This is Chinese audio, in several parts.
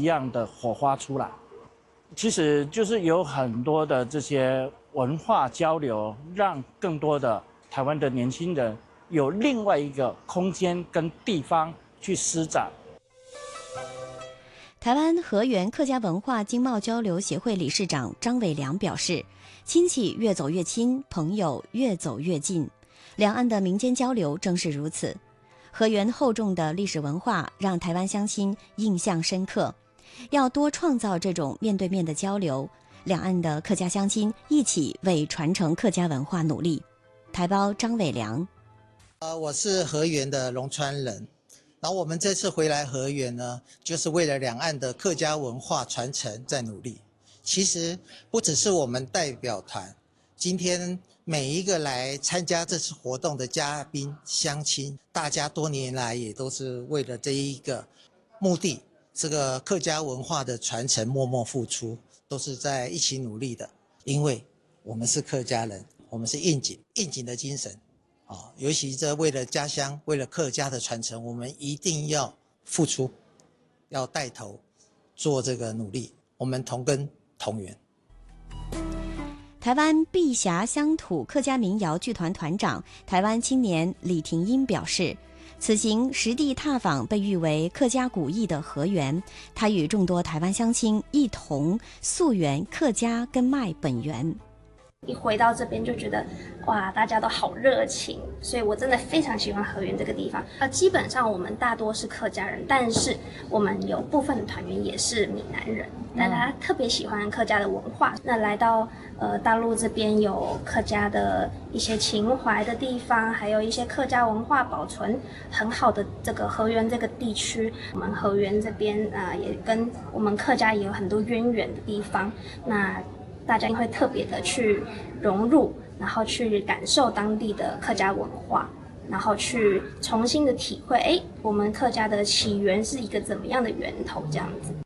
样的火花出来。其实就是有很多的这些文化交流，让更多的台湾的年轻人有另外一个空间跟地方去施展。 台湾河源客家文化经贸交流协会理事长张伟良表示，亲戚越走越亲，朋友越走越近，两岸的民间交流正是如此。河源厚重的历史文化让台湾乡亲印象深刻，要多创造这种面对面的交流，两岸的客家乡亲一起为传承客家文化努力。台胞张伟良， 我是河源的龙川人，然后我们这次回来河源呢，就是为了两岸的客家文化传承在努力。其实不只是我们代表团，今天每一个来参加这次活动的嘉宾乡亲，大家多年来也都是为了这一个目的，这个客家文化的传承默默付出，都是在一起努力的。因为我们是客家人，我们是应景的精神尤其这为了家乡，为了客家的传承，我们一定要付出，要带头做这个努力，我们同根同源。 台湾碧霞乡土客家民谣剧团团长、台湾青年李廷英表示，此行实地踏访被誉为客家古意的河源，他与众多台湾乡亲一同溯源客家根脉本源。 一回到这边就觉得哇，大家都好热情，所以我真的非常喜欢河源这个地方。基本上我们大多是客家人，但是我们有部分的团员也是闽南人，大家特别喜欢客家的文化。那来到大陆这边有客家的一些情怀的地方，还有一些客家文化保存很好的这个河源这个地区，我们河源这边也跟我们客家也有很多渊源的地方。那大家会特别的去融入，然后去感受当地的客家文化，然后去重新的体会，我们客家的起源是一个怎么样的源头，这样子。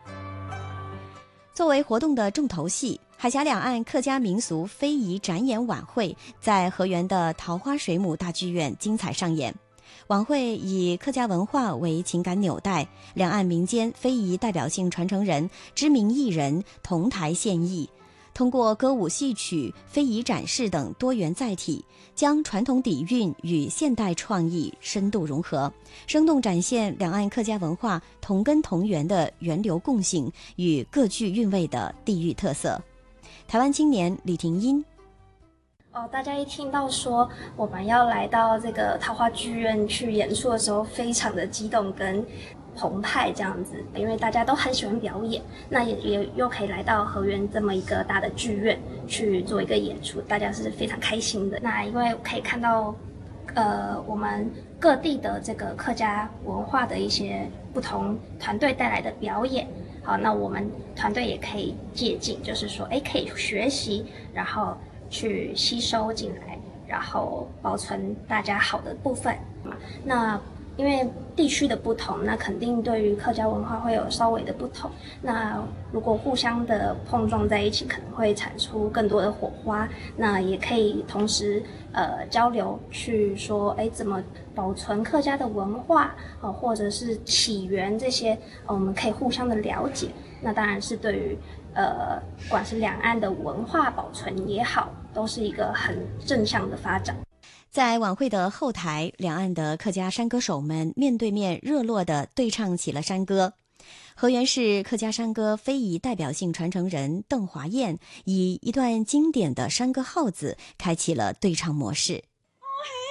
作为活动的重头戏，海峡两岸客家民俗非遗展演晚会在河源的桃花水母大剧院精彩上演。晚会以客家文化为情感纽带，两岸民间非遗代表性传承人、知名艺人同台献艺。通过歌舞戏曲、非遗展示等多元载体，将传统底蕴与现代创意深度融合，生动展现两岸客家文化同根同源的源流共性与各具韵味的地域特色。台湾青年李廷英， 大家一听到说我们要来到这个桃花剧院去演出的时候，非常的激动跟澎湃这样子，因为大家都很喜欢表演，那也又可以来到河源这么一个大的剧院去做一个演出，大家是非常开心的。那因为可以看到我们各地的这个客家文化的一些不同团队带来的表演，好，那我们团队也可以借鉴，就是说可以学习，然后去吸收进来，然后保存大家好的部分。那因为地区的不同，那肯定对于客家文化会有稍微的不同。那如果互相的碰撞在一起，可能会产出更多的火花。那也可以同时交流，去说怎么保存客家的文化或者是起源这些，我们可以互相的了解。那当然是对于不管是两岸的文化保存也好，都是一个很正向的发展。 在晚会的后台，两岸的客家山歌手们面对面热络地对唱起了山歌。河源市客家山歌非遗代表性传承人邓华燕以一段经典的山歌号子开启了对唱模式。